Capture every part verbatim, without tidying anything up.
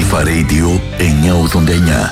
Αλφα Radio εννιακόσια ογδόντα εννιά.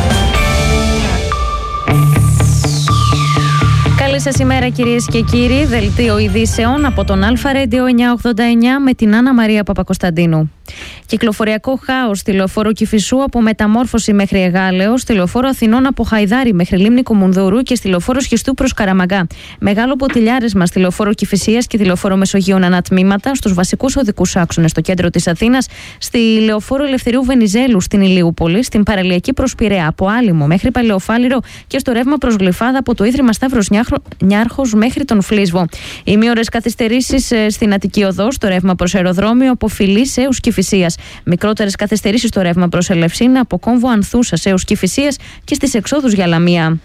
Καλή σας ημέρα κυρίες και κύριοι, δελτίο ειδήσεων από τον Αλφα Radio εννιακόσια ογδόντα εννιά με την Άννα Μαρία Παπακοσταντίνου. Κυκλοφοριακό χάος στη λεωφόρο Κηφισού από Μεταμόρφωση μέχρι Εγάλεο, στη λεωφόρο Αθηνών από Χαϊδάρι μέχρι Λίμνη Κουμουνδούρου και στη λεωφόρο Σχιστού προς Καραμαγκά. Μεγάλο ποτηλιάρισμα στη λεωφόρο Κηφισίας και τη λεωφόρο Μεσογείων ανατμήματα, στους βασικούς οδικούς άξονες στο κέντρο της Αθήνας, στη λεωφόρο Ελευθερίου Βενιζέλου στην Ηλιούπολη, στην παραλιακή προς Πειραιά από Άλυμο μέχρι Παλαιοφάλιρο και στο ρεύμα προς Γλυφάδα από το Ίδρυμα Σταύρος Νιάρχος μέχρι τον Φλίσβο. Ημίωρες καθυστερήσεις στην Αττική Οδό, στο ρεύμα προς αεροδρόμιο από Φιλής έως Κηφισίας. Μικρότερες καθυστερήσεις στο ρεύμα προς Ελευσίνα από Κόμβο Ανθούσας έως Κηφισίας και στις εξόδους για Λαμία.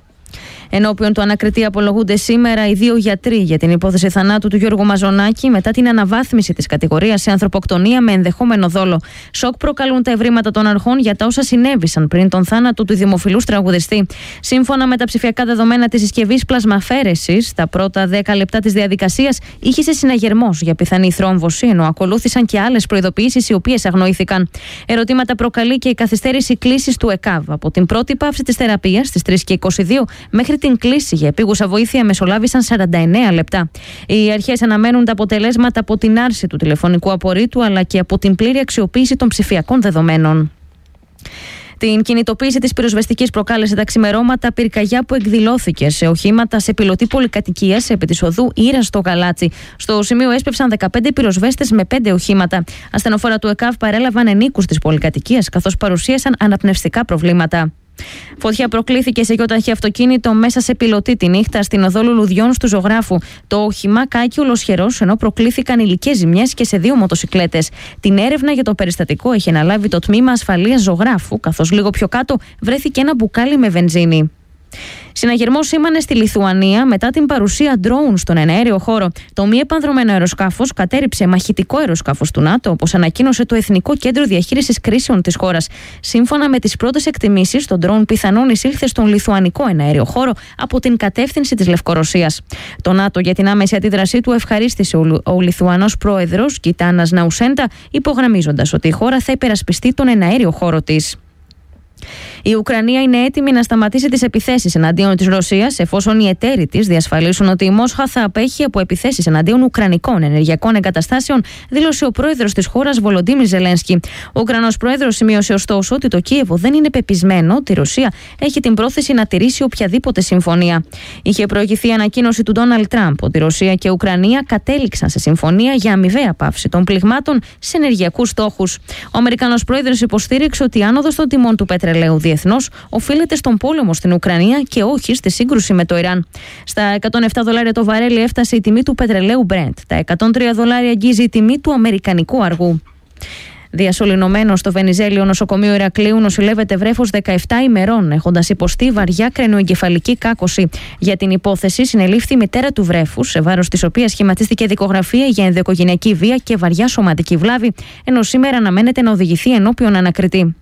Ενώπιον του ανακριτή απολογούνται σήμερα οι δύο γιατροί για την υπόθεση θανάτου του Γιώργου Μαζονάκη μετά την αναβάθμιση της κατηγορίας σε ανθρωποκτονία με ενδεχόμενο δόλο. Σοκ προκαλούν τα ευρήματα των αρχών για τα όσα συνέβησαν πριν τον θάνατο του δημοφιλούς τραγουδιστή. Σύμφωνα με τα ψηφιακά δεδομένα της συσκευής πλασμαφέρεσης, τα πρώτα δέκα λεπτά της διαδικασίας ήχησε συναγερμός για πιθανή θρόμβωση, ενώ ακολούθησαν και άλλες προειδοποιήσεις οι οποίες αγνοήθηκαν. Ερωτήματα προκαλεί και η καθυστέρηση κλήσης του ΕΚΑΒ. Από την πρώτη παύση της θεραπείας στις τρεις και είκοσι δύο μέχρι την κλήση για επίγουσα βοήθεια μεσολάβησαν σαράντα εννέα λεπτά. Οι αρχές αναμένουν τα αποτελέσματα από την άρση του τηλεφωνικού απορρίτου αλλά και από την πλήρη αξιοποίηση των ψηφιακών δεδομένων. Την κινητοποίηση της πυροσβεστικής προκάλεσε τα ξημερώματα πυρκαγιά που εκδηλώθηκε σε οχήματα σε πιλωτή πολυκατοικίας επί της οδού Ήρας στο Γαλάτσι. Στο σημείο έσπευσαν δεκαπέντε πυροσβέστες με πέντε οχήματα. Ασθενοφόρα του ΕΚΑΒ παρέλαβαν ενίκους της πολυκατοικίας καθώς παρουσίασαν αναπνευστικά προβλήματα. Φωτιά προκλήθηκε σε γιοταχή αυτοκίνητο μέσα σε πιλωτή τη νύχτα στην οδό Λουλουδιών του Ζωγράφου. Το όχημα κάηκε ολοσχερός ενώ προκλήθηκαν υλικές ζημιές και σε δύο μοτοσικλέτες. Την έρευνα για το περιστατικό έχει αναλάβει το τμήμα ασφαλείας Ζωγράφου, καθώς λίγο πιο κάτω βρέθηκε ένα μπουκάλι με βενζίνη. Συναγερμός σήμανε στη Λιθουανία μετά την παρουσία ντρόουν στον εναέριο χώρο. Το μη επανδρωμένο αεροσκάφος κατέρριψε μαχητικό αεροσκάφος του ΝΑΤΟ, όπως ανακοίνωσε το Εθνικό Κέντρο Διαχείρισης Κρίσεων της χώρας. Σύμφωνα με τις πρώτες εκτιμήσεις, το ντρόουν πιθανόν εισήλθε στον λιθουανικό εναέριο χώρο από την κατεύθυνση της Λευκορωσίας. Το ΝΑΤΟ για την άμεση αντίδρασή του ευχαρίστησε ο, ο Λιθουανός πρόεδρος Γκιτάνας Ναουσέντα, υπογραμμίζοντας ότι η χώρα θα υπερασπιστεί τον εναέριο χώρο της. Η Ουκρανία είναι έτοιμη να σταματήσει τις επιθέσεις εναντίον της Ρωσίας, εφόσον οι εταίροι της διασφαλίσουν ότι η Μόσχα θα απέχει από επιθέσεις εναντίον ουκρανικών ενεργειακών εγκαταστάσεων, δήλωσε ο πρόεδρος της χώρας Βολοντίμιρ Ζελένσκι. Ο Ουκρανός πρόεδρος σημείωσε ωστόσο ότι το Κίεβο δεν είναι πεπισμένο ότι η Ρωσία έχει την πρόθεση να τηρήσει οποιαδήποτε συμφωνία. Είχε προηγηθεί η ανακοίνωση του Ντόναλντ Τραμπ ότι η Ρωσία και η Ουκρανία κατέληξαν σε συμφωνία για αμοιβαία πάυση των πληγμάτων σε ενεργειακούς στόχους. Ο Αμερικανός πρόεδρος υποστήριξε ότι η άνοδος των τιμών του πετρελαίου διεθνώς οφείλεται στον πόλεμο στην Ουκρανία και όχι στη σύγκρουση με το Ιράν. Στα εκατόν επτά δολάρια το βαρέλι έφτασε η τιμή του πετρελαίου Brent. Τα εκατόν τρία δολάρια αγγίζει η τιμή του αμερικανικού αργού. Διασωληνωμένο στο Βενιζέλιο νοσοκομείο Ηρακλείου νοσηλεύεται βρέφος δεκαεπτά ημερών, έχοντας υποστεί βαριά κρανιοεγκεφαλική κάκωση. Για την υπόθεση συνελήφθη η μητέρα του βρέφους, σε βάρος της οποίας σχηματίστηκε δικογραφία για ενδοοικογενειακή βία και βαριά σωματική βλάβη, ενώ σήμερα αναμένεται να οδηγηθεί ενώπιον ανακριτή.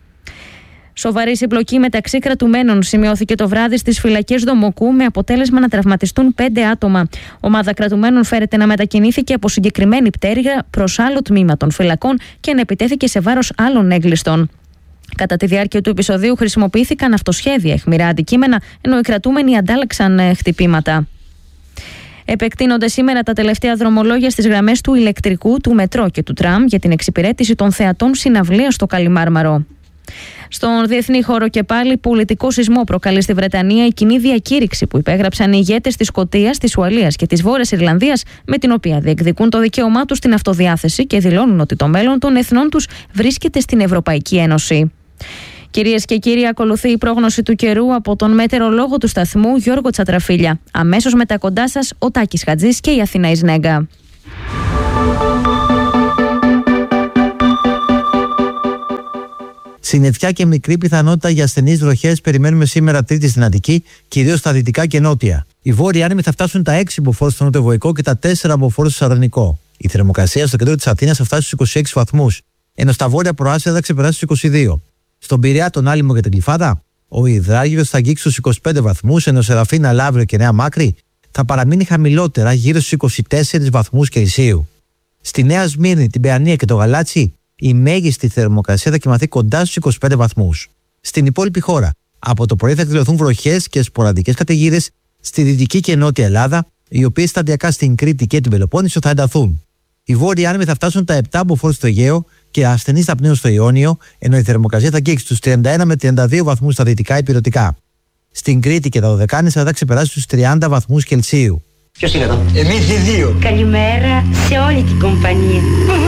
Σοβαρή συμπλοκή μεταξύ κρατουμένων σημειώθηκε το βράδυ στις φυλακές Δομοκού με αποτέλεσμα να τραυματιστούν πέντε άτομα. Ομάδα κρατουμένων φέρεται να μετακινήθηκε από συγκεκριμένη πτέρυγα προς άλλο τμήμα των φυλακών και να επιτέθηκε σε βάρος άλλων έγκλειστων. Κατά τη διάρκεια του επεισοδίου χρησιμοποιήθηκαν αυτοσχέδια αιχμηρά αντικείμενα, ενώ οι κρατούμενοι αντάλλαξαν χτυπήματα. Επεκτείνονται σήμερα τα τελευταία δρομολόγια στις γραμμές του ηλεκτρικού, του μετρό και του τραμ για την εξυπηρέτηση των θεατών συναυλίας στο Καλιμάρμαρο. Στον διεθνή χώρο και πάλι, πολιτικό σεισμό προκαλεί στη Βρετανία η κοινή διακήρυξη που υπέγραψαν οι ηγέτες της Σκωτίας, της Ουαλίας και της Βόρειας Ιρλανδίας, με την οποία διεκδικούν το δικαίωμά τους στην αυτοδιάθεση και δηλώνουν ότι το μέλλον των εθνών τους βρίσκεται στην Ευρωπαϊκή Ένωση. Κυρίες και κύριοι, ακολουθεί η πρόγνωση του καιρού από τον μετεωρολόγο του σταθμού Γιώργο Τσατραφίλια. Αμέσως μετά κοντά σας ο Τάκης Χατζής και η Αθηνά Ισνέγκα. Συννεφιά και μικρή πιθανότητα για ασθενείς βροχές περιμένουμε σήμερα Τρίτη στην Αττική, κυρίως στα δυτικά και νότια. Οι βόρειοι άνεμοι θα φτάσουν τα έξι μποφόρ στο νοτιοβοϊκό και τα τέσσερα μποφόρ στο Σαρδονικό. Η θερμοκρασία στο κέντρο της Αθήνας θα φτάσει στους είκοσι έξι βαθμούς, ενώ στα βόρεια προάστια θα ξεπεράσει στους είκοσι δύο. Στον Πειραιά, τον Άλυμο και την Γλυφάδα, ο υδράγυρος θα αγγίξει στους είκοσι πέντε βαθμούς, ενώ σε Ραφίνα, Λαύριο και Νέα Μάκρη θα παραμείνει χαμηλότερα γύρω στους είκοσι τέσσερις βαθμούς Κελσίου. Στη Νέα Σμύρνη, την Παιανία και το Γαλάτσι, η μέγιστη θερμοκρασία θα κοιμαθεί κοντά στους είκοσι πέντε βαθμούς. Στην υπόλοιπη χώρα, από το πρωί θα εκδηλωθούν βροχές και σποραδικές καταιγίδες στη δυτική και νότια Ελλάδα, οι οποίες σταδιακά στην Κρήτη και την Πελοπόννησο θα ενταθούν. Οι βόρειοι άνεμοι θα φτάσουν τα επτά μποφόρ στο Αιγαίο και ασθενείς θα πνέουν στο Ιόνιο, ενώ η θερμοκρασία θα αγγίξει στους τριάντα ένα με τριάντα δύο βαθμούς στα δυτικά ηπειρωτικά. Στην Κρήτη και τα Δωδεκάνησα θα ξεπεράσει στους τριάντα βαθμούς Κελσίου. Ποιος είναι εδώ? Εμείς οι δύο. Καλημέρα σε όλη την κομπανία.